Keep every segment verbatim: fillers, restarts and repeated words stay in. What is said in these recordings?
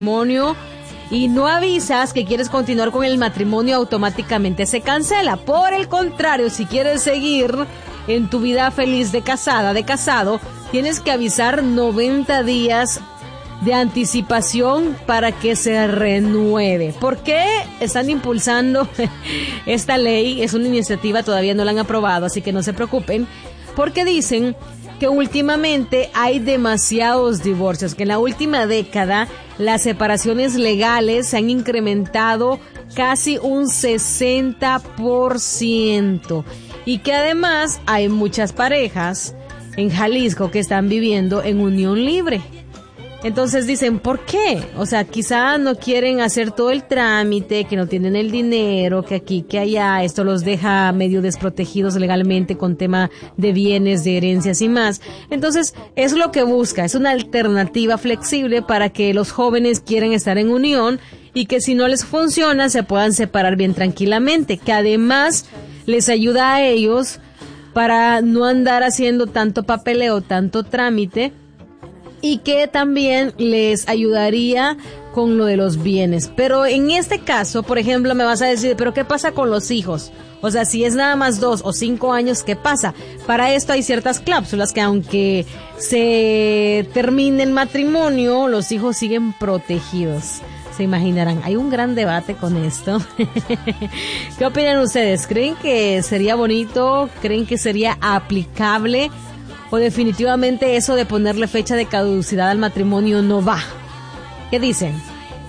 matrimonio y no avisas que quieres continuar con el matrimonio, automáticamente se cancela. Por el contrario, si quieres seguir en tu vida feliz de casada, de casado, tienes que avisar noventa días de anticipación para que se renueve. ¿Por qué están impulsando esta ley? Es una iniciativa, todavía no la han aprobado, así que no se preocupen, porque dicen que últimamente hay demasiados divorcios, que en la última década las separaciones legales se han incrementado casi un sesenta por ciento y que además hay muchas parejas en Jalisco que están viviendo en unión libre. Entonces dicen, ¿por qué? O sea, quizá no quieren hacer todo el trámite, que no tienen el dinero, que aquí, que allá, esto los deja medio desprotegidos legalmente con tema de bienes, de herencias y más. Entonces, es lo que busca, es una alternativa flexible para que los jóvenes quieran estar en unión y que si no les funciona se puedan separar bien tranquilamente, que además les ayuda a ellos para no andar haciendo tanto papeleo, tanto trámite, y que también les ayudaría con lo de los bienes. Pero en este caso, por ejemplo, me vas a decir, ¿pero qué pasa con los hijos? O sea, si es nada más dos o cinco años, ¿qué pasa? Para esto hay ciertas cláusulas que aunque se termine el matrimonio, los hijos siguen protegidos. Se imaginarán, hay un gran debate con esto. ¿Qué opinan ustedes? ¿Creen que sería bonito? ¿Creen que sería aplicable? ¿O definitivamente eso de ponerle fecha de caducidad al matrimonio no va? ¿Qué dicen?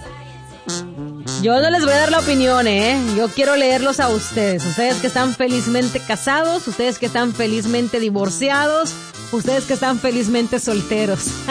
Yo no les voy a dar la opinión, ¿eh? Yo quiero leerlos a ustedes. Ustedes que están felizmente casados, ustedes que están felizmente divorciados, ustedes que están felizmente solteros.